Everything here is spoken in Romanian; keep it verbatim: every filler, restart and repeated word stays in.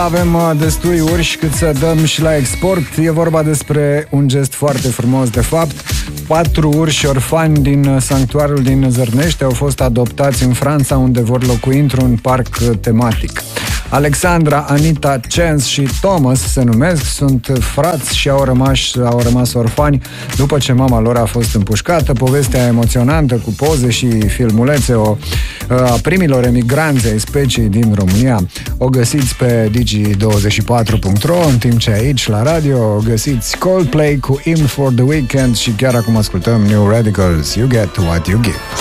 Avem destui urși cât să dăm și la export. E vorba despre un gest foarte frumos, de fapt. Patru urși orfani din sanctuarul din Zărnești au fost adoptați în Franța, unde vor locui într-un parc tematic. Alexandra, Anita, Chance și Thomas se numesc, sunt frați și au rămas, au rămas orfani după ce mama lor a fost împușcată. Povestea emoționantă cu poze și filmulețe o, a primilor emigranți ai speciei din România o găsiți pe digi douăzeci și patru punct ro, în timp ce aici la radio găsiți Coldplay cu In for the Weekend și chiar acum ascultăm New Radicals, You Get What You Give.